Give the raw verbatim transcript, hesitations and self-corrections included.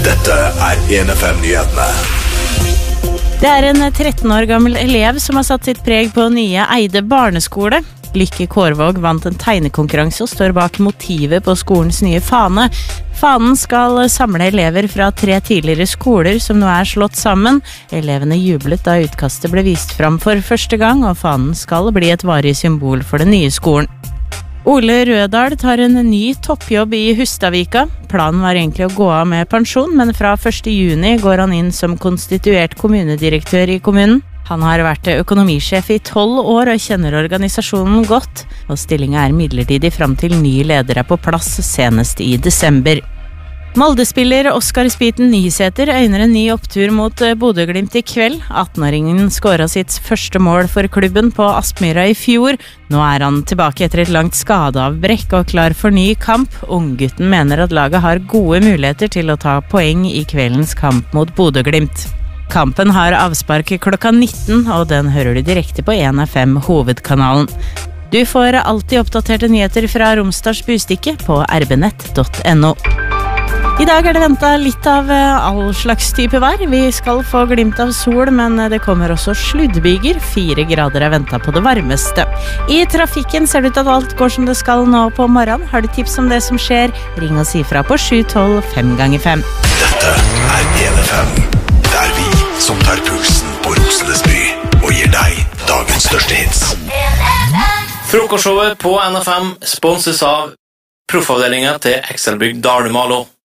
Dette er en F M-nyhetene. Det er en tretten år gammel elev som har satt sitt preg på nye Eide barneskole. Lykke Kårvåg vant en tegnekonkurranse og står bak motivet på skolens nye fane. Fanen skal samle elever fra tre tidligere skoler som nå er slått sammen. Elevene jublet da utkastet ble vist fram for første gang, og fanen skal bli et varig symbol for den nye skolen. Ole Rødal tar en ny toppjobb i Hustadvika. Planen var egentlig å gå av med pensjon, men fra første juni går han inn som konstituert kommunedirektør i kommunen. Han har vært økonomisjef i tolv år og kjenner organisasjonen godt, og stillingen er midlertidig fram til ny leder er på plass senest i desember. Molde-spiller Oskar Spiten Nysæter øyner en ny opptur mot Bodø-Glimt i kveld. atten-åringen skåret sitt første mål for klubben på Aspmyra i fjor. Nå er han tilbake etter et langt skadeavbrekk og klar for ny kamp. Unggutten mener at laget har gode muligheter til å ta poeng i kveldens kamp mot Bodø-Glimt. Kampen har avspark klokka nitten, og den hører du direkte på en F M hovedkanalen. Du får alltid oppdaterte nyheter fra Romsdals Bustikke på r b nett punktum no. I dag er det ventet litt av all slags type vær. Vi skal få glimt av sol, men det kommer også sluddbyger. Fire grader er ventet på det varmeste. I trafikken ser det ut at alt går som det skal nå på morgenen. Har du tips om det som skjer? Ring og si fra på sju tolv fem ganger fem. Dette er en F M. Det er vi som tar pulsen på Rosenesby og gir deg dagens største hits. Frokostshowet på N F M sponses av proffavdelingen til Ekselbygd Dalmalo.